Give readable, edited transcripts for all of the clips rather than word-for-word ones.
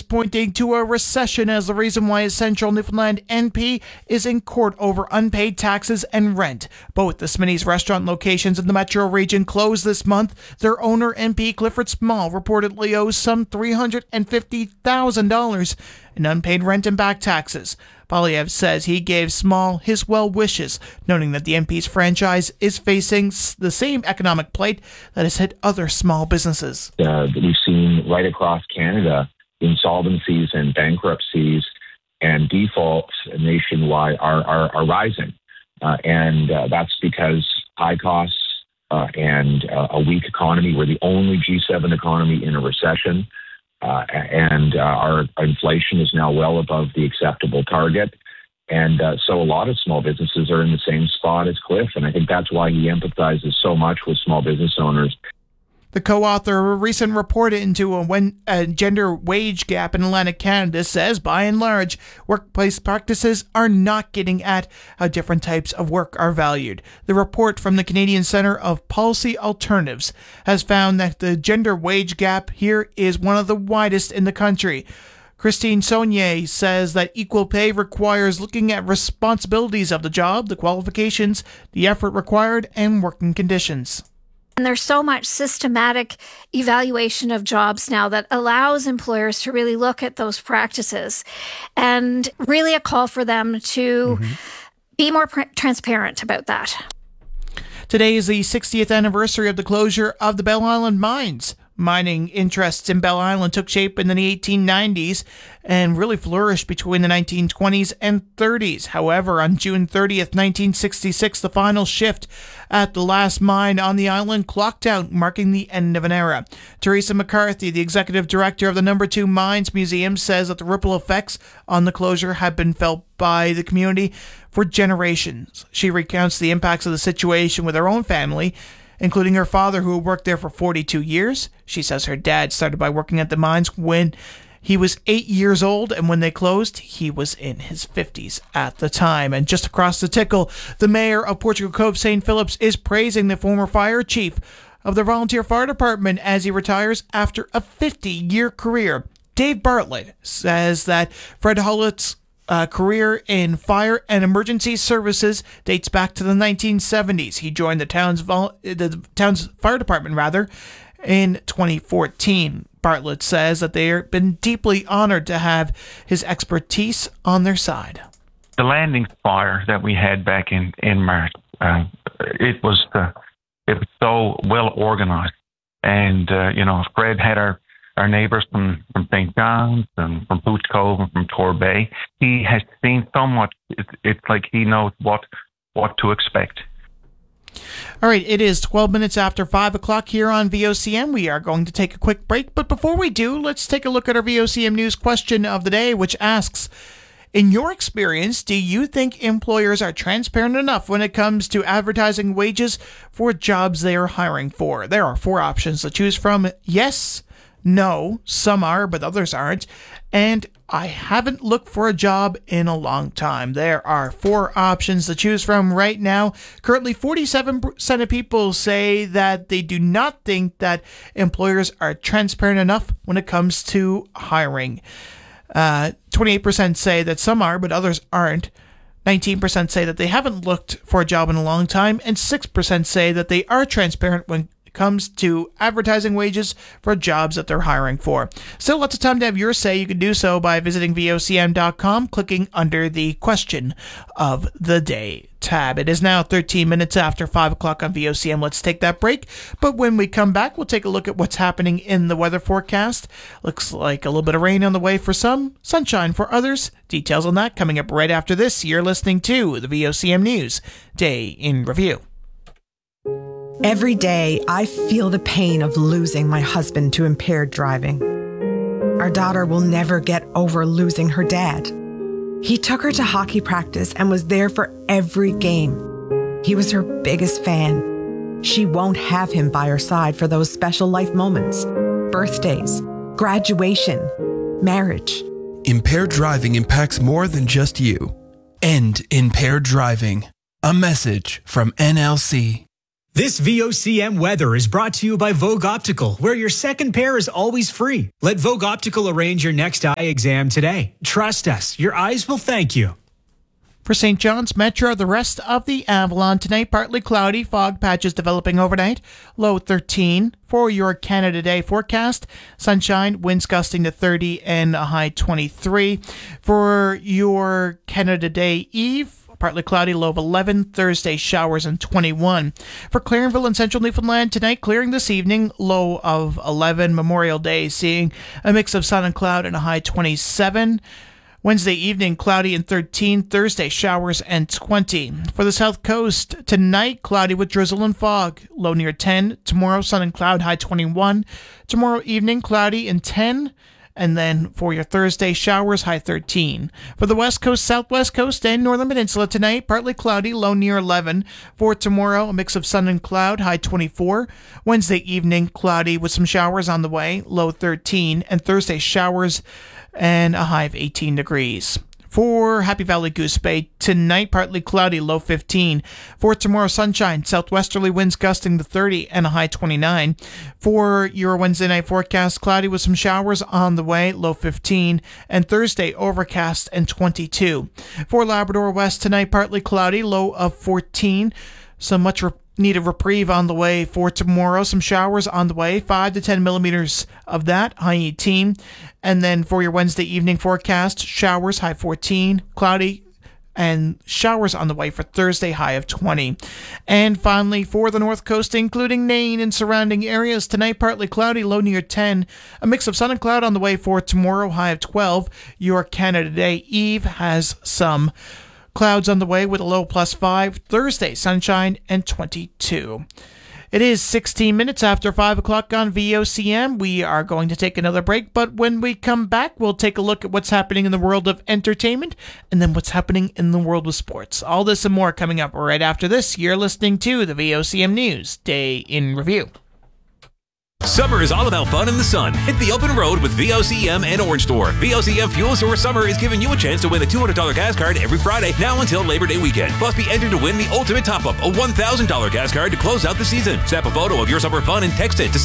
pointing to a recession as the reason why a Central Newfoundland NP is in court over unpaid taxes and rent. Both the Smitty's restaurant locations in the metro region closed this month. Their owner, MP Clifford Small, reportedly owes some $350,000 in unpaid rent and back taxes. Polyev says he gave Small his well wishes, noting that the MP's franchise is facing the same economic plight that has hit other small businesses. We've seen right across Canada insolvencies and bankruptcies and defaults nationwide are rising. And that's because high costs and a weak economy. We're the only G7 economy in a recession. And our inflation is now well above the acceptable target. And so a lot of small businesses are in the same spot as Cliff. And I think that's why he empathizes so much with small business owners. The co-author of a recent report into a gender wage gap in Atlantic Canada says, by and large, workplace practices are not getting at how different types of work are valued. The report from the Canadian Centre of Policy Alternatives has found that the gender wage gap here is one of the widest in the country. Christine Saunier says that equal pay requires looking at responsibilities of the job, the qualifications, the effort required, and working conditions. And there's so much systematic evaluation of jobs now that allows employers to really look at those practices, and really a call for them to be more transparent about that. Today is the 60th anniversary of the closure of the Bell Island mines. Mining interests in Bell Island took shape in the 1890s and really flourished between the 1920s and 30s. However, on June 30th, 1966, the final shift at the last mine on the island clocked out, marking the end of an era. Teresa McCarthy, the executive director of the No. 2 Mines Museum, says that the ripple effects on the closure have been felt by the community for generations. She recounts the impacts of the situation with her own family, including her father, who worked there for 42 years. She says her dad started by working at the mines when he was 8 years old, and when they closed, he was in his 50s at the time. And just across the Tickle, the mayor of Portugal Cove St. Phillips is praising the former fire chief of the volunteer fire department as he retires after a 50-year career. Dave Bartlett says that Fred Hullett's career in fire and emergency services dates back to the 1970s. He joined the town's fire department in 2014. Bartlett says that they've been deeply honored to have his expertise on their side. The landing fire that we had back in March, it was so well organized, and Fred had our neighbours from St. John's and from Pooch Cove and from Torbay. He has seen so much. It's like he knows what to expect. All right, it is 12 minutes after 5 o'clock here on VOCM. We are going to take a quick break, but before we do, let's take a look at our VOCM News question of the day, which asks, in your experience, do you think employers are transparent enough when it comes to advertising wages for jobs they are hiring for? There are 4 options to choose from. Yes, no, some are, but others aren't. And I haven't looked for a job in a long time. There are 4 options to choose from right now. Currently, 47% of people say that they do not think that employers are transparent enough when it comes to hiring. 28% say that some are, but others aren't. 19% say that they haven't looked for a job in a long time. And 6% say that they are transparent when comes to advertising wages for jobs that they're hiring for. Still lots of time to have your say. You can do so by visiting VOCM.com, clicking under the question of the day tab. It is now 13 minutes after 5 o'clock on VOCM. Let's take that break. But when we come back, we'll take a look at what's happening in the weather forecast. Looks like a little bit of rain on the way for some, sunshine for others. Details on that coming up right after this. You're listening to the VOCM News Day in Review. Every day, I feel the pain of losing my husband to impaired driving. Our daughter will never get over losing her dad. He took her to hockey practice and was there for every game. He was her biggest fan. She won't have him by her side for those special life moments, birthdays, graduation, marriage. Impaired driving impacts more than just you. End impaired driving. A message from NLC. This VOCM weather is brought to you by Vogue Optical, where your second pair is always free. Let Vogue Optical arrange your next eye exam today. Trust us, your eyes will thank you. For St. John's Metro, the rest of the Avalon tonight, partly cloudy, fog patches developing overnight, low 13. For your Canada Day forecast, sunshine, winds gusting to 30 and a high 23. For your Canada Day Eve, partly cloudy, low of 11. Thursday, showers and 21. For Clarenville and Central Newfoundland tonight, clearing this evening, low of 11. Memorial Day, seeing a mix of sun and cloud and a high 27. Wednesday evening, cloudy and 13. Thursday, showers and 20. For the South Coast, tonight, cloudy with drizzle and fog, low near 10. Tomorrow, sun and cloud, high 21. Tomorrow evening, cloudy and 10. And then for your Thursday, showers, high 13. For the West Coast, Southwest Coast, and Northern Peninsula tonight, partly cloudy, low near 11. For tomorrow, a mix of sun and cloud, high 24. Wednesday evening, cloudy with some showers on the way, low 13. And Thursday, showers and a high of 18 degrees. For Happy Valley Goose Bay, tonight partly cloudy, low 15. For tomorrow, sunshine, southwesterly winds gusting to 30 and a high 29. For your Wednesday night forecast, cloudy with some showers on the way, low 15. And Thursday, overcast and 22. For Labrador West, tonight partly cloudy, low of 14. So much needed reprieve on the way for tomorrow. Some showers on the way, 5 to 10 millimeters of that, high 18. And then for your Wednesday evening forecast, showers, high 14, cloudy, and showers on the way for Thursday, high of 20. And finally, for the North Coast, including Nain and surrounding areas, tonight partly cloudy, low near 10. A mix of sun and cloud on the way for tomorrow, high of 12. Your Canada Day Eve has some clouds on the way with a low plus 5. Thursday, sunshine and 22. It is 16 minutes after 5 o'clock on VOCM. We are going to take another break, but when we come back, we'll take a look at what's happening in the world of entertainment and then what's happening in the world of sports. All this and more coming up right after this. You're listening to the VOCM News Day in Review. Summer is all about fun in the sun. Hit the open road with VOCM and Orange Store. VOCM Fuel Source Summer is giving you a chance to win a $200 gas card every Friday, now until Labor Day weekend. Plus, be entered to win the ultimate top-up, a $1,000 gas card to close out the season. Snap a photo of your summer fun and text it to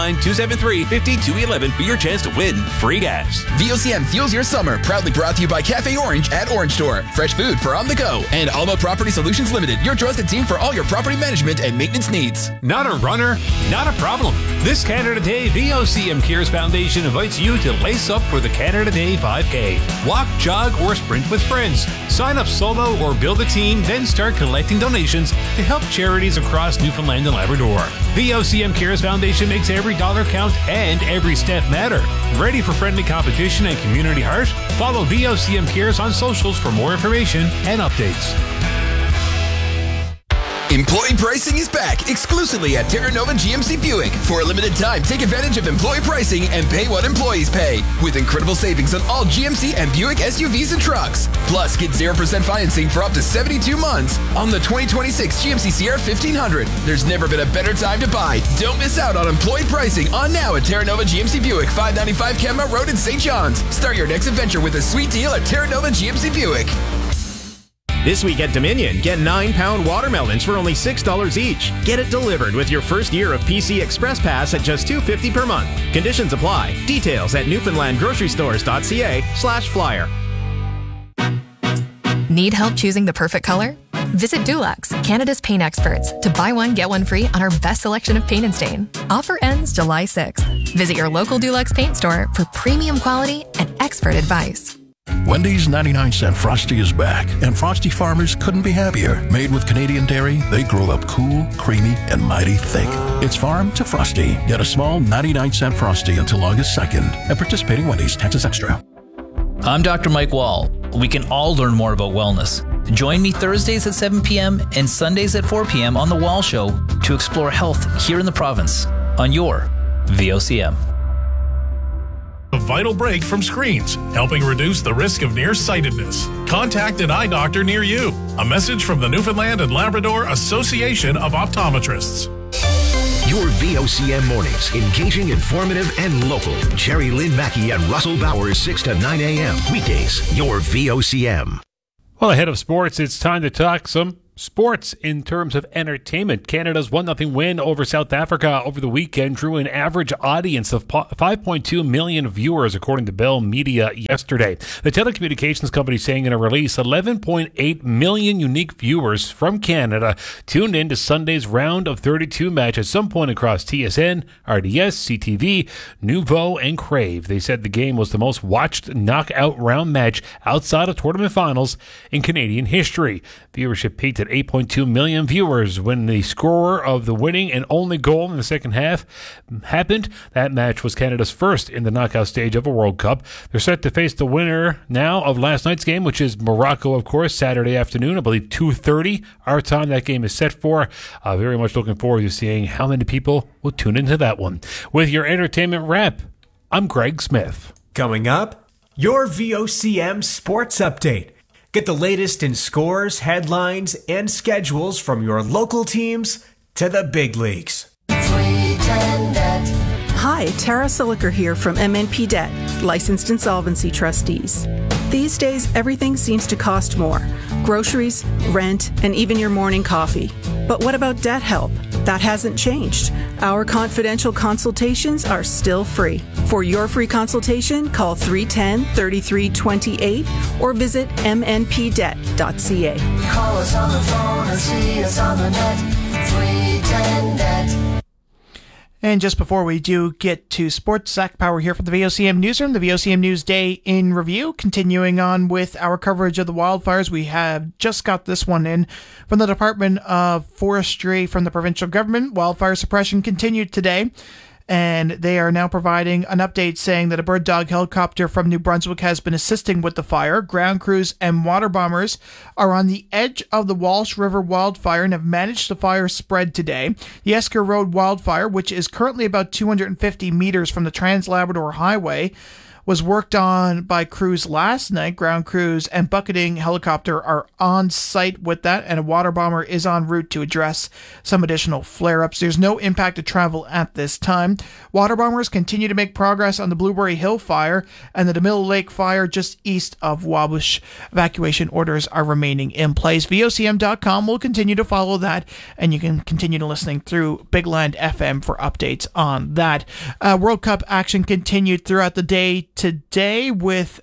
709-273-5211 for your chance to win free gas. VOCM fuels your summer. Proudly brought to you by Cafe Orange at Orange Store. Fresh food for on the go. And Alma Property Solutions Limited, your trusted team for all your property management and maintenance needs. Not a runner? Not a problem. This Canada Day, VOCM Cares Foundation invites you to lace up for the Canada Day 5K. Walk, jog, or sprint with friends. Sign up solo or build a team, then start collecting donations to help charities across Newfoundland and Labrador. VOCM Cares Foundation makes every dollar count and every step matter. Ready for friendly competition and community heart? Follow VOCM Cares on socials for more information and updates. Employee pricing is back exclusively at Terra Nova GMC Buick. For a limited time, take advantage of employee pricing and pay what employees pay. With incredible savings on all GMC and Buick SUVs and trucks. Plus, get 0% financing for up to 72 months on the 2026 GMC Sierra 1500. There's never been a better time to buy. Don't miss out on employee pricing on now at Terra Nova GMC Buick, 595 Kenmount Road in St. John's. Start your next adventure with a sweet deal at Terra Nova GMC Buick. This week at Dominion, get 9-pound watermelons for only $6 each. Get it delivered with your first year of PC Express Pass at just $2.50 per month. Conditions apply. Details at newfoundlandgrocerystores.ca/flyer. Need help choosing the perfect color? Visit Dulux, Canada's paint experts, to buy one, get one free on our best selection of paint and stain. Offer ends July 6th. Visit your local Dulux paint store for premium quality and expert advice. Wendy's 99-cent Frosty is back, and Frosty farmers couldn't be happier. Made with Canadian dairy, they grow up cool, creamy, and mighty thick. It's farm to Frosty. Get a small 99-cent Frosty until August 2nd at participating Wendy's, taxes extra. I'm Dr. Mike Wall. We can all learn more about wellness. Join me Thursdays at 7 p.m. and Sundays at 4 p.m. on The Wall Show to explore health here in the province on your VOCM. A vital break from screens, helping reduce the risk of nearsightedness. Contact an eye doctor near you. A message from the Newfoundland and Labrador Association of Optometrists. Your VOCM mornings, engaging, informative, and local. Jerry Lynn Mackey and Russell Bowers, 6 to 9 a.m. Weekdays, your VOCM. Well, ahead of sports, it's time to talk some Sports in terms of entertainment. Canada's 1-0 win over South Africa over the weekend drew an average audience of 5.2 million viewers, according to Bell Media yesterday. The telecommunications company saying in a release 11.8 million unique viewers from Canada tuned in to Sunday's round of 32 match at some point across TSN, RDS, CTV, Nouveau, and Crave. They said the game was the most watched knockout round match outside of tournament finals in Canadian history. Viewership peaked at 8.2 million viewers when the scorer of the winning and only goal in the second half happened. That match was Canada's first in the knockout stage of a World Cup. They're set to face the winner now of last night's game, which is Morocco, of course, Saturday afternoon, I believe 2:30 our time that game is set for. Very much looking forward to seeing how many people will tune into that one. With your entertainment wrap, I'm Greg Smith. Coming up, your VOCM Sports Update. Get the latest in scores, headlines, and schedules from your local teams to the big leagues. Hi, Tara Siliker here from MNP Debt, licensed insolvency trustees. These days, everything seems to cost more. Groceries, rent, and even your morning coffee. But what about debt help? That hasn't changed. Our confidential consultations are still free. For your free consultation, call 310-3328 or visit mnpdebt.ca. Call us on the phone or see us on the net. 310-DEBT. And just before we do get to sports, Zach Power here from the VOCM Newsroom, the VOCM News Day in Review. Continuing on with our coverage of the wildfires, we have just got this one in from the Department of Forestry from the provincial government. Wildfire suppression continued today, and they are now providing an update saying that a bird dog helicopter from New Brunswick has been assisting with the fire. Ground crews and water bombers are on the edge of the Walsh River wildfire and have managed the fire spread today. The Esker Road wildfire, which is currently about 250 meters from the Trans-Labrador Highway, was worked on by crews last night. Ground crews and bucketing helicopter are on site with that, and a water bomber is en route to address some additional flare-ups. There's no impact to travel at this time. Water bombers continue to make progress on the Blueberry Hill fire and the DeMille Lake fire just east of Wabush. Evacuation orders are remaining in place. VOCM.com will continue to follow that, and you can continue to listening through Bigland FM for updates on that. World Cup action continued throughout the day today with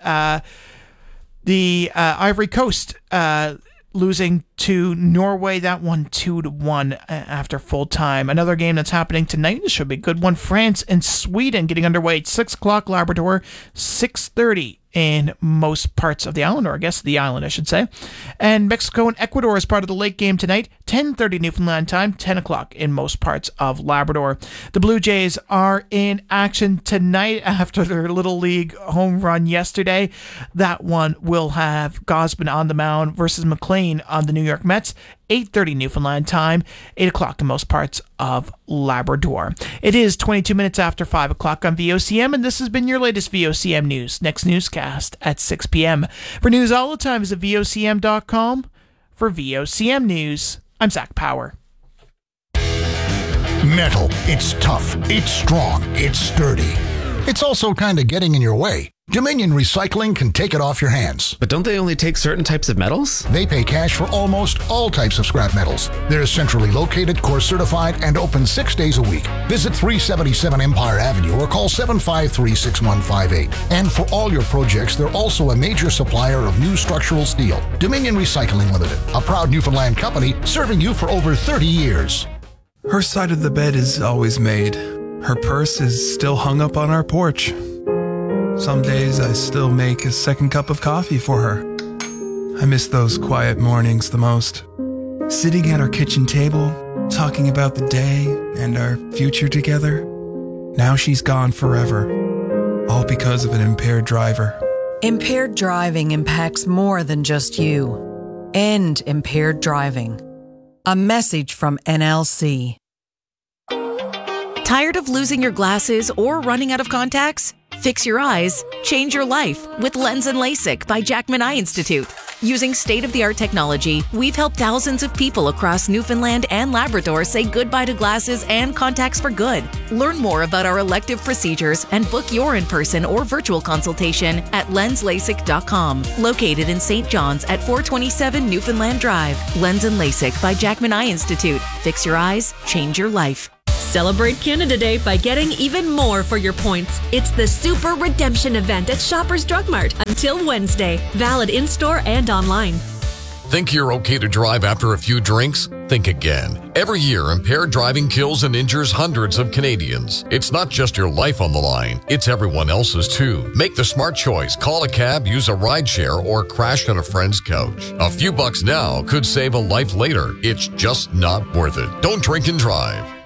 the Ivory Coast losing to Norway, that one 2-1 after full time. Another game that's happening tonight, this should be a good one. France and Sweden getting underway at 6 o'clock Labrador, 6:30 in most parts of the island, or I guess the island, I should say. And Mexico and Ecuador is part of the late game tonight, 10:30 Newfoundland time, 10 o'clock in most parts of Labrador. The Blue Jays are in action tonight after their Little League home run yesterday. That one will have Gausman on the mound versus McLean on the New York Mets. 8:30 Newfoundland time, 8 o'clock in most parts of Labrador. It is 22 minutes after 5 o'clock on VOCM, and this has been your latest VOCM news. Next newscast at 6 p.m. For news all the time, visit VOCM.com. For VOCM News, I'm Zach Power. Metal. It's tough. It's strong. It's sturdy. It's also kind of getting in your way. Dominion Recycling can take it off your hands. But don't they only take certain types of metals? They pay cash for almost all types of scrap metals. They're centrally located, course certified, and open 6 days a week. Visit 377 Empire Avenue or call 753-6158. And for all your projects, they're also a major supplier of new structural steel. Dominion Recycling Limited, a proud Newfoundland company serving you for over 30 years. Her side of the bed is always made. Her purse is still hung up on our porch. Some days I still make a second cup of coffee for her. I miss those quiet mornings the most. Sitting at our kitchen table, talking about the day and our future together. Now she's gone forever, all because of an impaired driver. Impaired driving impacts more than just you. End impaired driving. A message from NLC. Tired of losing your glasses or running out of contacts? Fix your eyes, change your life with Lens and LASIK by Jackman Eye Institute. Using state-of-the-art technology, we've helped thousands of people across Newfoundland and Labrador say goodbye to glasses and contacts for good. Learn more about our elective procedures and book your in-person or virtual consultation at lenslasik.com. Located in St. John's at 427 Newfoundland Drive. Lens and LASIK by Jackman Eye Institute. Fix your eyes, change your life. Celebrate Canada Day by getting even more for your points. It's the Super Redemption event at Shoppers Drug Mart until Wednesday. Valid in-store and online. Think you're okay to drive after a few drinks? Think again. Every year, impaired driving kills and injures hundreds of Canadians. It's not just your life on the line, it's everyone else's too. Make the smart choice. Call a cab, use a rideshare, or crash on a friend's couch. A few bucks now could save a life later. It's just not worth it. Don't drink and drive.